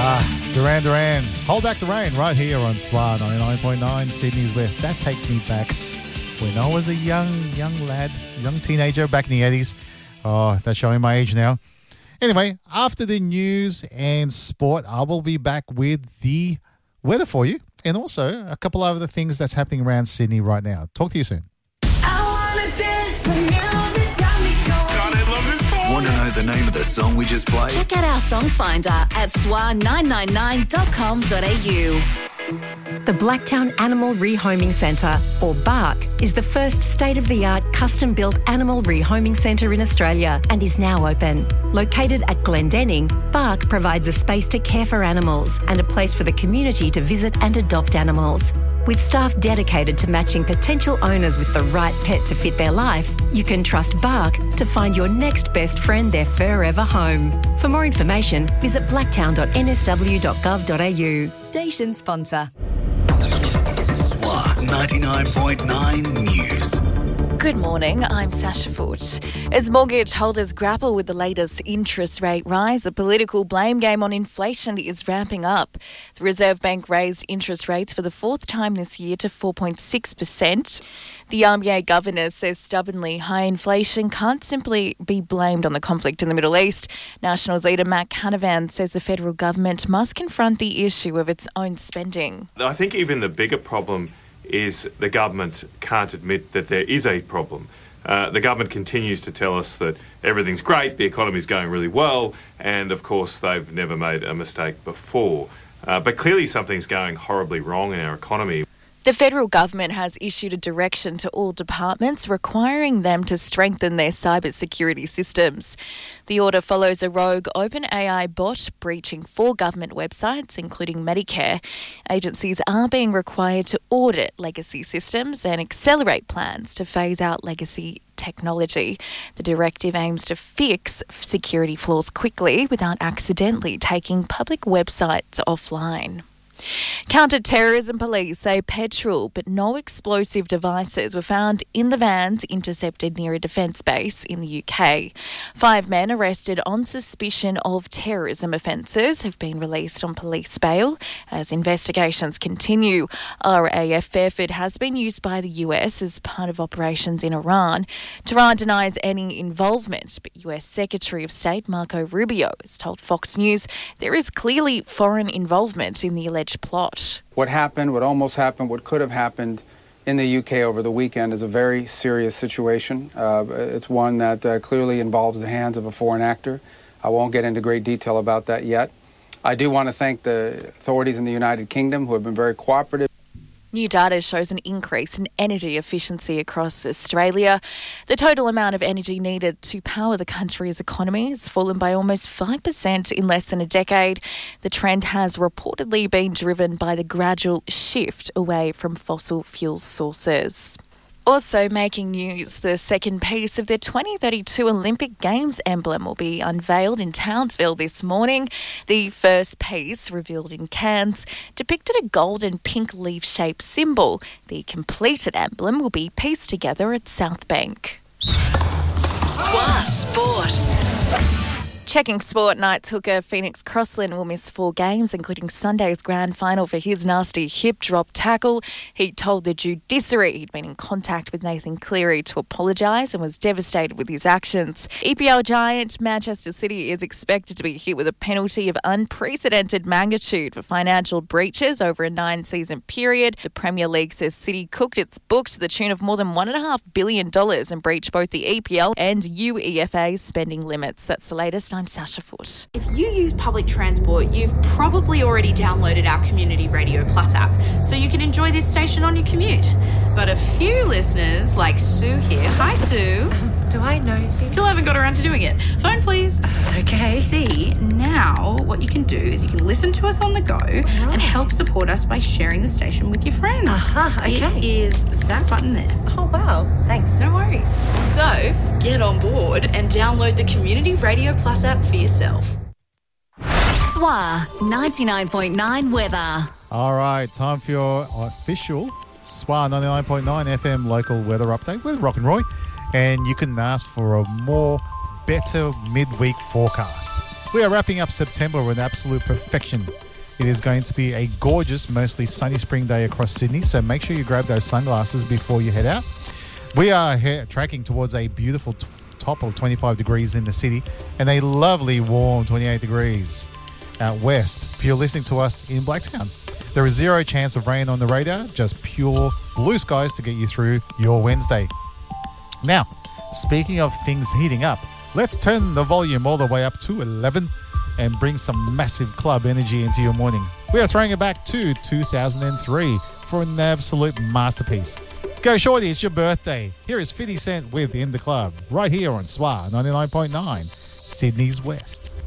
Duran. Hold Back the Rain right here on SWA 99.9 Sydney's West. That takes me back when I was a young lad, young teenager back in the 80s. Oh, that's showing my age now. Anyway, after the news and sport, I will be back with the weather for you and also a couple of other things that's happening around Sydney right now. Talk to you soon. Want to know the name of the song we just played? Check out our song finder at swa999.com.au. The Blacktown Animal Rehoming Centre, or BARC, is the first state-of-the-art custom-built animal rehoming centre in Australia and is now open. Located at Glendenning, BARC provides a space to care for animals and a place for the community to visit and adopt animals. With staff dedicated to matching potential owners with the right pet to fit their life, you can trust BARC to find your next best friend their forever home. For more information, visit blacktown.nsw.gov.au. Station sponsor. SWA 99.9 News. Good morning, I'm Sasha Foote. As mortgage holders grapple with the latest interest rate rise, the political blame game on inflation is ramping up. The Reserve Bank raised interest rates for the fourth time this year to 4.6%. The RBA governor says stubbornly high inflation can't simply be blamed on the conflict in the Middle East. Nationals leader Matt Canavan says the federal government must confront the issue of its own spending. I think even the bigger problem is the government can't admit that there is a problem. The government continues to tell us that everything's great, the economy's going really well, and of course they've never made a mistake before. But clearly something's going horribly wrong in our economy. The federal government has issued a direction to all departments requiring them to strengthen their cybersecurity systems. The order follows a rogue OpenAI bot breaching 4 government websites, including Medicare. Agencies are being required to audit legacy systems and accelerate plans to phase out legacy technology. The directive aims to fix security flaws quickly without accidentally taking public websites offline. Counter-terrorism police say petrol but no explosive devices were found in the vans intercepted near a defence base in the UK. 5 men arrested on suspicion of terrorism offences have been released on police bail as investigations continue. RAF Fairford has been used by the US as part of operations in Iran. Tehran denies any involvement, but US Secretary of State Marco Rubio has told Fox News there is clearly foreign involvement in the alleged plot. What happened, what almost happened, what could have happened in the UK over the weekend is a very serious situation. It's one that clearly involves the hands of a foreign actor. I won't get into great detail about that yet. I do want to thank the authorities in the United Kingdom who have been very cooperative. New data shows an increase in energy efficiency across Australia. The total amount of energy needed to power the country's economy has fallen by almost 5% in less than a decade. The trend has reportedly been driven by the gradual shift away from fossil fuel sources. Also making news, the second piece of the 2032 Olympic Games emblem will be unveiled in Townsville this morning. The first piece, revealed in Cairns, depicted a gold and pink leaf-shaped symbol. The completed emblem will be pieced together at South Bank. SWA Sport. Checking sport, Knights hooker Phoenix Crossland will miss 4 games, including Sunday's grand final for his nasty hip drop tackle. He told the judiciary he'd been in contact with Nathan Cleary to apologise and was devastated with his actions. EPL giant Manchester City is expected to be hit with a penalty of unprecedented magnitude for financial breaches over a 9-season period. The Premier League says City cooked its books to the tune of more than $1.5 billion and breached both the EPL and UEFA spending limits. That's the latest. I'm Sasha Foote. If you use public transport, you've probably already downloaded our Community Radio Plus app, so you can enjoy this station on your commute. But a few listeners, like Sue here, hi Sue. Do I know? Still haven't got around to doing it. Phone please. Okay. See, now what you can do is you can listen to us on the go and help support us by sharing the station with your friends. Okay. It is that button there. Oh, wow. Thanks. No worries. So, get on board and download the Community Radio Plus app for yourself. SWA 99.9 weather. All right, time for your official SWA 99.9 FM local weather update with Rock and Roy. And you can ask for a better midweek forecast. We are wrapping up September with absolute perfection. It is going to be a gorgeous, mostly sunny spring day across Sydney, so make sure you grab those sunglasses before you head out. We are tracking towards a beautiful top of 25 degrees in the city and a lovely warm 28 degrees out west. If you're listening to us in Blacktown, there is zero chance of rain on the radar, just pure blue skies to get you through your Wednesday. Now, speaking of things heating up, let's turn the volume all the way up to 11 and bring some massive club energy into your morning. We are throwing it back to 2003 for an absolute masterpiece. Go Shorty, it's your birthday. Here is 50 Cent with In the Club, right here on SWA 99.9, Sydney's West.